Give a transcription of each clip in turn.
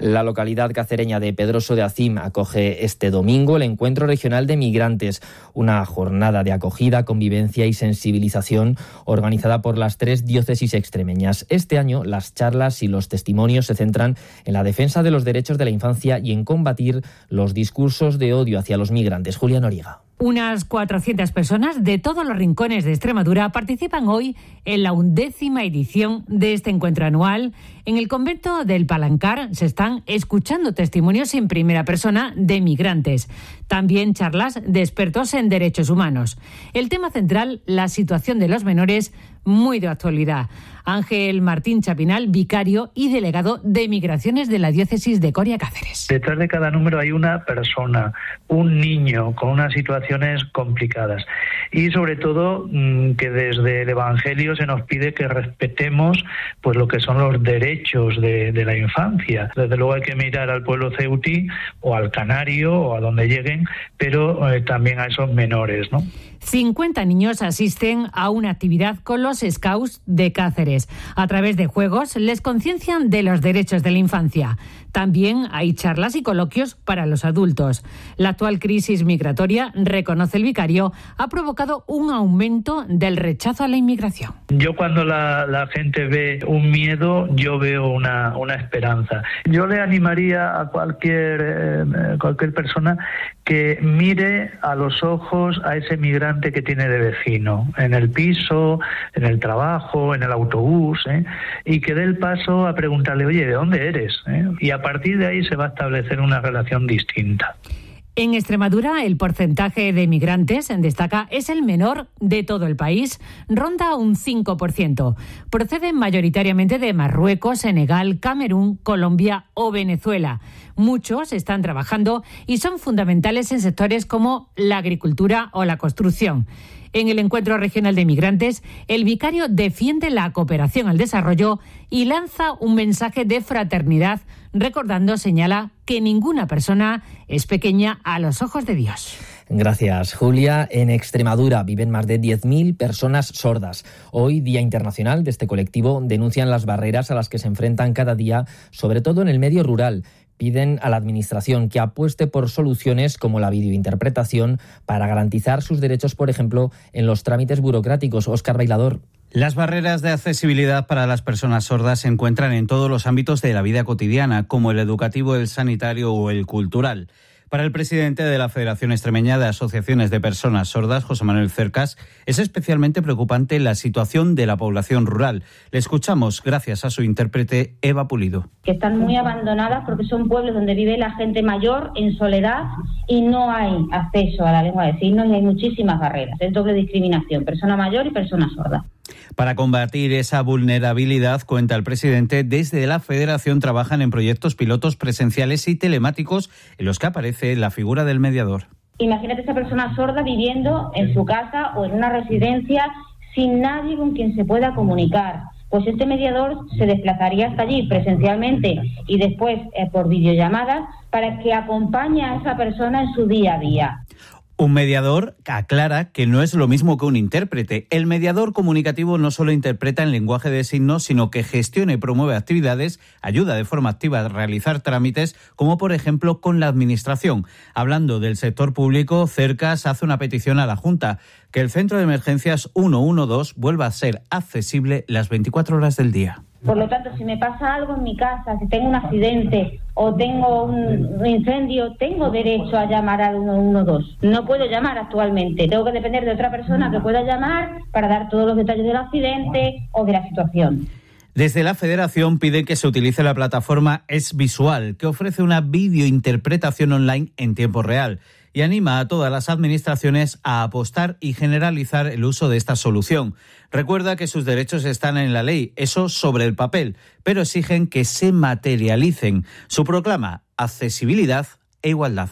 La localidad cacereña de Pedroso de Acim acoge este domingo el Encuentro Regional de Migrantes, una jornada de acogida, convivencia y sensibilización organizada por las 3 diócesis extremeñas. Este año las charlas y los testimonios se centran en la defensa de los derechos de la infancia y en combatir los discursos de odio hacia los migrantes. Julia Noriega. Unas 400 personas de todos los rincones de Extremadura participan hoy en la 11ª edición de este encuentro anual. En el convento del Palancar se están escuchando testimonios en primera persona de migrantes. También charlas de expertos en derechos humanos. El tema central, la situación de los menores, muy de actualidad. Ángel Martín Chapinal, vicario y delegado de Migraciones de la diócesis de Coria Cáceres. Detrás de cada número hay una persona, un niño con unas situaciones complicadas. Y sobre todo que desde el Evangelio se nos pide que respetemos pues lo que son los derechos de la infancia. Desde luego hay que mirar al pueblo ceutí o al canario o a donde lleguen, pero también a esos menores, ¿no? 50 niños asisten a una actividad con los Scouts de Cáceres. A través de juegos les conciencian de los derechos de la infancia. También hay charlas y coloquios para los adultos. La actual crisis migratoria, reconoce el vicario, ha provocado un aumento del rechazo a la inmigración. Yo cuando la gente ve un miedo, yo veo una esperanza. Yo le animaría a cualquier persona que mire a los ojos a ese migrante que tiene de vecino, en el piso, en el trabajo, en el autobús, y que dé el paso a preguntarle, oye, ¿de dónde eres? Y a partir de ahí se va a establecer una relación distinta. En Extremadura, el porcentaje de migrantes, destaca, es el menor de todo el país, ronda un 5%. Proceden mayoritariamente de Marruecos, Senegal, Camerún, Colombia o Venezuela. Muchos están trabajando y son fundamentales en sectores como la agricultura o la construcción. En el Encuentro Regional de Migrantes, el vicario defiende la cooperación al desarrollo y lanza un mensaje de fraternidad, recordando, señala, que ninguna persona es pequeña a los ojos de Dios. Gracias, Julia. En Extremadura viven más de 10.000 personas sordas. Hoy, Día Internacional de este colectivo, denuncian las barreras a las que se enfrentan cada día, sobre todo en el medio rural. Piden a la Administración que apueste por soluciones como la videointerpretación para garantizar sus derechos, por ejemplo, en los trámites burocráticos. Óscar Bailador. Las barreras de accesibilidad para las personas sordas se encuentran en todos los ámbitos de la vida cotidiana, como el educativo, el sanitario o el cultural. Para el presidente de la Federación Extremeña de Asociaciones de Personas Sordas, José Manuel Cercas, es especialmente preocupante la situación de la población rural. Le escuchamos gracias a su intérprete Eva Pulido. Que están muy abandonadas porque son pueblos donde vive la gente mayor en soledad y no hay acceso a la lengua de signos y hay muchísimas barreras. Es doble discriminación, persona mayor y persona sorda. Para combatir esa vulnerabilidad, cuenta el presidente, desde la Federación trabajan en proyectos pilotos presenciales y telemáticos en los que aparece la figura del mediador. Imagínate esa persona sorda viviendo en su casa o en una residencia sin nadie con quien se pueda comunicar. Pues este mediador se desplazaría hasta allí presencialmente y después por videollamadas para que acompañe a esa persona en su día a día. Un mediador aclara que no es lo mismo que un intérprete. El mediador comunicativo no solo interpreta en lenguaje de signos, sino que gestiona y promueve actividades, ayuda de forma activa a realizar trámites, como por ejemplo con la Administración. Hablando del sector público, Cercas hace una petición a la Junta, que el centro de emergencias 112 vuelva a ser accesible las 24 horas del día. Por lo tanto, si me pasa algo en mi casa, si tengo un accidente o tengo un incendio, tengo derecho a llamar al 112. No puedo llamar actualmente. Tengo que depender de otra persona que pueda llamar para dar todos los detalles del accidente o de la situación. Desde la Federación piden que se utilice la plataforma Es Visual, que ofrece una videointerpretación online en tiempo real, y anima a todas las administraciones a apostar y generalizar el uso de esta solución. Recuerda que sus derechos están en la ley, eso sobre el papel, pero exigen que se materialicen. Su proclama: accesibilidad e igualdad.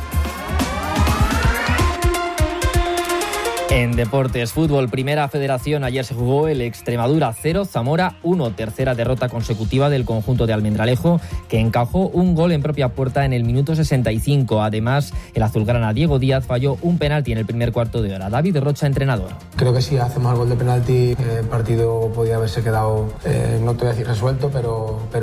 En deportes, fútbol, Primera Federación, ayer se jugó el Extremadura 0, Zamora 1, tercera derrota consecutiva del conjunto de Almendralejo, que encajó un gol en propia puerta en el minuto 65. Además, el azulgrana Diego Díaz falló un penalti en el primer cuarto de hora. David Rocha, entrenador. Creo que si hacemos el gol de penalti, el partido podía haberse quedado, no te voy a decir resuelto, pero